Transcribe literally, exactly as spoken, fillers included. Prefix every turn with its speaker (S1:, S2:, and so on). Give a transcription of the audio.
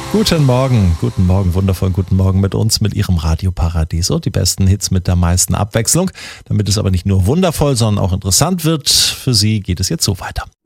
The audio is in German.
S1: Guten Morgen, guten Morgen, wundervollen guten Morgen mit uns, mit Ihrem Radioparadiso. Die besten Hits mit der meisten Abwechslung. Damit es aber nicht nur wundervoll, sondern auch interessant wird, für Sie geht es jetzt so weiter.